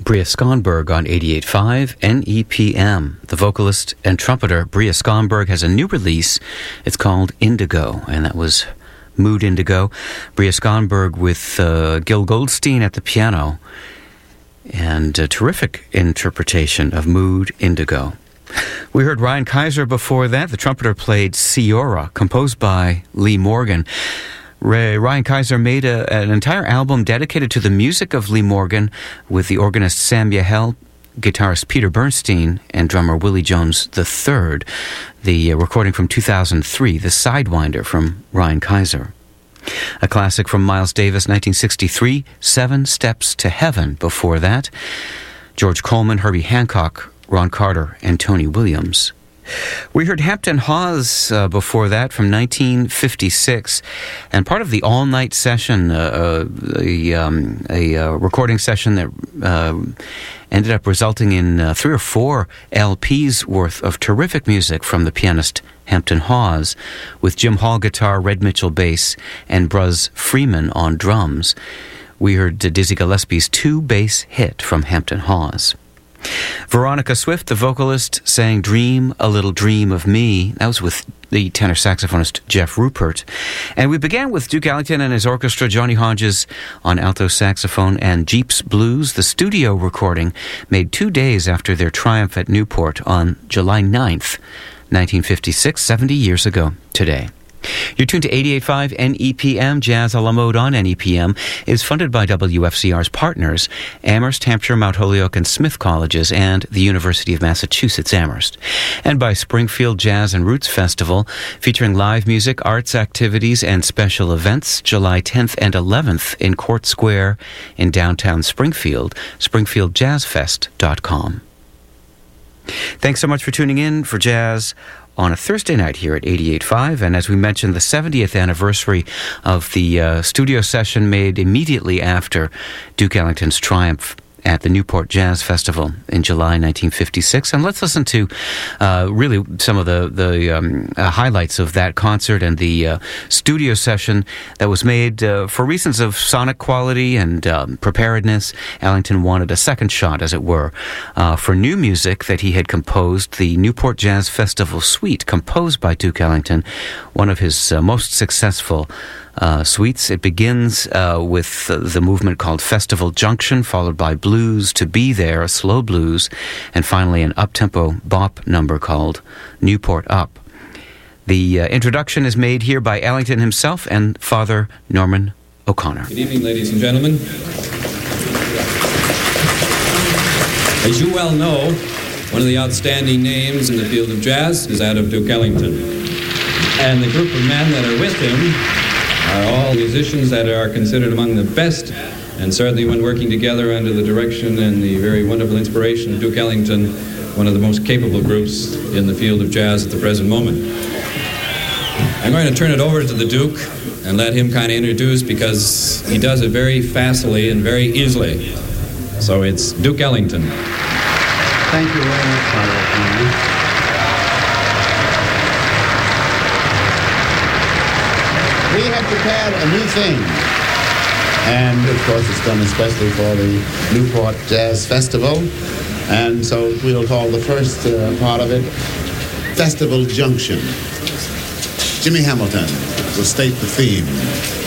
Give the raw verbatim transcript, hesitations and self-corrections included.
Bria Skonberg on eighty-eight point five N E P M. The vocalist and trumpeter Bria Skonberg has a new release. It's called Indigo, and that was Mood Indigo. Bria Skonberg with uh, Gil Goldstein at the piano, and a terrific interpretation of Mood Indigo. We heard Ryan Kaiser before that. The trumpeter played Ciora, composed by Lee Morgan. Ray, Ryan Kaiser made a, an entire album dedicated to the music of Lee Morgan with the organist Sam Yahel, guitarist Peter Bernstein, and drummer Willie Jones the third. The uh, recording from two thousand three, The Sidewinder from Ryan Kaiser. A classic from Miles Davis, nineteen sixty-three, Seven Steps to Heaven. Before that, George Coleman, Herbie Hancock, Ron Carter, and Tony Williams. We heard Hampton Hawes uh, before that from nineteen fifty-six, and part of the all-night session, uh, a, um, a uh, recording session that uh, ended up resulting in uh, three or four L Ps worth of terrific music from the pianist Hampton Hawes, with Jim Hall guitar, Red Mitchell bass, and Buzz Freeman on drums. We heard uh, Dizzy Gillespie's two-bass hit from Hampton Hawes. Veronica Swift, the vocalist, sang Dream a Little Dream of Me. That was with the tenor saxophonist Jeff Rupert. And we began with Duke Ellington and his orchestra, Johnny Hodges on alto saxophone, and Jeeps Blues, the studio recording made two days after their triumph at Newport on July ninth, nineteen fifty-six, seventy years ago today. You're tuned to eighty-eight point five N E P M. Jazz a la mode on N E P M is funded by W F C R's partners, Amherst, Hampshire, Mount Holyoke, and Smith Colleges, and the University of Massachusetts, Amherst. And by Springfield Jazz and Roots Festival, featuring live music, arts activities, and special events, July tenth and eleventh in Court Square in downtown Springfield, springfield jazz fest dot com. Thanks so much for tuning in for Jazz on a Thursday night here at eighty-eight point five, and as we mentioned, the seventieth anniversary of the uh, studio session made immediately after Duke Ellington's triumph at the Newport Jazz Festival in July nineteen fifty-six. And let's listen to uh, really some of the, the um, uh, highlights of that concert and the uh, studio session that was made uh, for reasons of sonic quality and um, preparedness. Ellington wanted a second shot, as it were, uh, for new music that he had composed, the Newport Jazz Festival Suite, composed by Duke Ellington, one of his uh, most successful Uh, suites. It begins uh, with uh, the movement called Festival Junction, followed by Blues to Be There, a slow blues, and finally an up-tempo bop number called Newport Up. The uh, introduction is made here by Ellington himself and Father Norman O'Connor. Good evening, ladies and gentlemen. As you well know, one of the outstanding names in the field of jazz is that of Duke Ellington. And the group of men that are with him are all musicians that are considered among the best, and certainly when working together under the direction and the very wonderful inspiration of Duke Ellington, one of the most capable groups in the field of jazz at the present moment. I'm going to turn it over to the Duke and let him kind of introduce, because he does it very facilely and very easily. So it's Duke Ellington. Thank you very much, Father O'Connor. We have prepared a new thing, and of course it's done especially for the Newport Jazz Festival, and so we'll call the first uh, part of it Festival Junction. Jimmy Hamilton will state the theme.